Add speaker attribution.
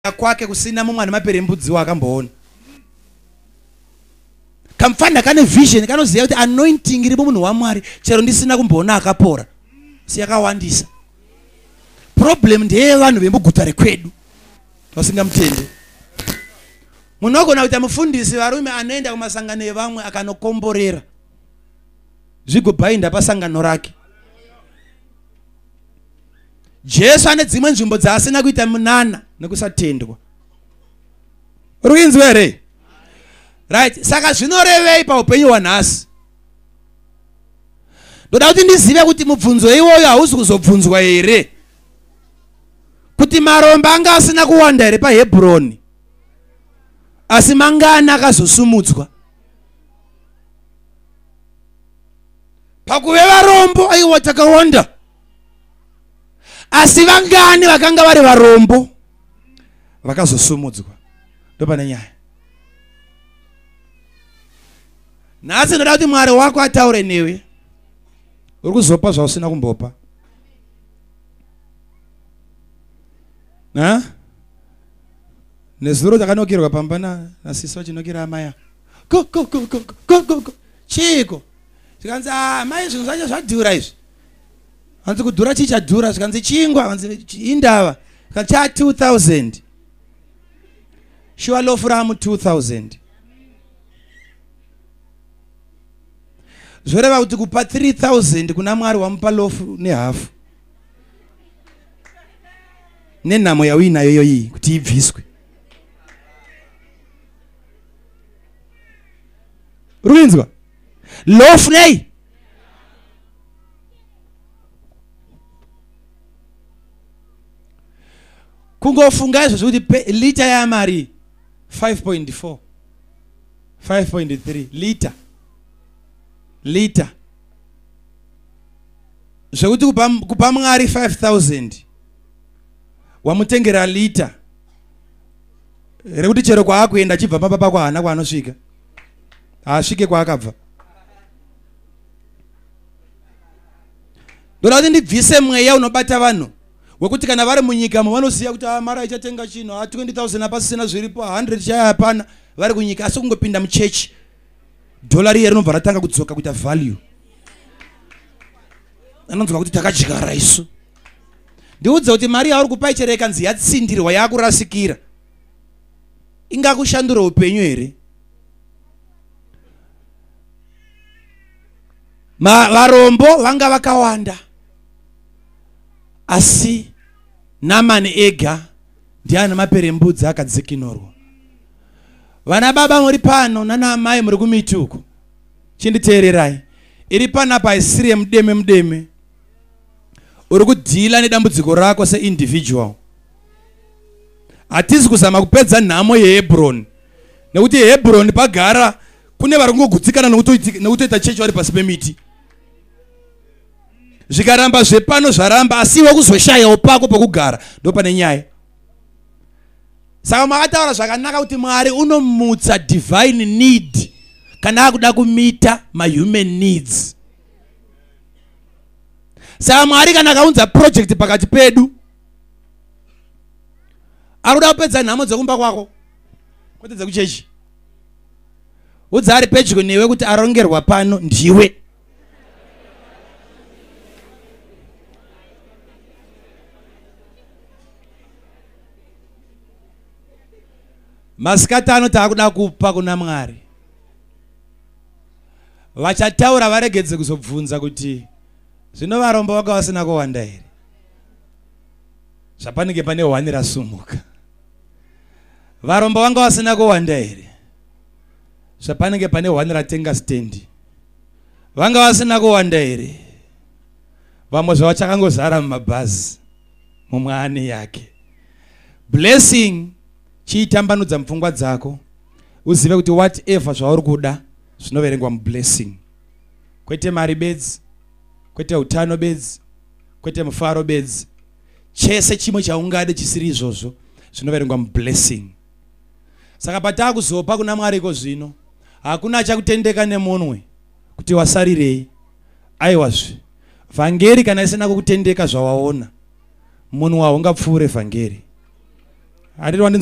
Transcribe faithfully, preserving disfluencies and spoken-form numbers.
Speaker 1: kwake kusina mumwana maperembudzi wakamboona. Kamfanda kane vision kanoziya kuti anointing iri munhu waMwari chero ndisina kumboona akapora. Siyakawandisa. Problem ndeye vanhu vemuguta rekwedu. Vasingamutende. Munogona kuti mufundisi varume anoenda kumasangano evamwe akanokomborera. Zvigobhainda pasangano rake. Jesu ane dzimwe nzvimbo dzaasina kuita munana nekusatendwa. Ruinzwe here? Right, saka zvinorevei paupenyu hwanhasi. Ndoda kuti ndizive kuti mubvunzo iwoyo hausi kuzobvunzwa here. Kuti maromba anga asina kuwanda here paHebhuroni. Asi mangana akazosumudzwa. Pakuve varombo aiwa takawanda. Asi vangani vakanga vari varombo vakazosumudzwa. Ndopane nyaya. Nhasi ndoda kuti Mwari wako ataure newe. Uri kuzopa zvausina kumbopa. Na? Nezuro takanokirwa pamba nasisi wachinokira amaya. Go go go go go go go. Chiko. Zvikanzi ah mai zvinhu zvacho zvadhura izvi. Hanzi kudhura chichadhura zvikanzi chingwa hanzi indava. Zvikanzi cha two thousand. Sure lofu ramu two thousand. Zvoreva kuti kupa three thousand kuna Mwari wamupa lofu nehafu. Nenhamo yawinayo yoyi kuti ibviswe. Ruinzwa? Lofu nei? Kungofunga izvo kuti lita ya mari five point four. five point three lita. Lita. Zvekuti kupa kupa Mwari five thousand. Wamutengera lita. Rekuti chero kwa akuenda chibva papa kwa hana kwanosvika. Asvike kwa akabva. Ndoda kuti ndibvise mweya unobata vanhu. Wekuti kana vari munyika vanoziya kuti mara ichatenga chino twenty thousand apasina zviripo one hundred chaya hapana vari kunyika asi kungopinda muchechi. Dollar iri rinobva ratanga kudzoka kuita value. Anonzwa kuti takadyara isu. Ndiudza kuti mari yauri kupa ichero ikanzi yatsindirwa yakurasikira. Ingakushandura upenyu here? Ma varombo vanga vakawanda. Asi Namani ega ndiana maperembudzi akadzikinorwa. Vana baba muri pano nana amai muri kumituko. Chinditeererai. Iri panapa isiri mudeme mudeme. Uri kudhila nedambudziko rako se individual. Hatisi kuzama kupedza nhamo yeHebhuroni. Nekuti Hebhuroni pagara kune vari kungogutsikana nekutoita chechi vari pasi pemiti. Zvikaramba zvepano zvaramba asi wakuzoshayawo pako pokugara ndopane nyaya. Saka makataura zvakanaka kuti Mwari unomutsa divine need kana akuda kumita ma human needs. Saka Mwari kana akaunza project pakati pedu akuda kupedza nhamo dzekumba kwako kwete dzekuchechi. Udza ari pedyo newe kuti arongerwa pano ndiwe. Masikati ano taakuda kupa kuna Mwari. Vachataura varegedze kuzobvunza kuti zvino varombo vanga vasina kuwanda here. Zvapanenge pane one rasumuka. Varombo vanga vasina kuwanda here. Zvapanenge pane one ratenga stendi. Vanga vasina kuwanda here. Vamwe zvavachakangozara mumabhazi mumwe yake. Blessing chitambanudza mupfungwa dzako. Uzive kuti whatever zvauri kuda zvinoverengwa mublessing. Kwete mari bedzi, kwete utano bedzi, kwete mufaro bedzi. Chese chimwe chaungade chisiri izvozvo zvinoverengwa mublessing. Saka patava kuzopa kuna Mwari iko zvino hakuna achakutendeka nemunwe kuti wasarirei. Aiwazve vhangeri kana isina kukutendeka zvawaona munhu waungapfuure vhangeri. Ari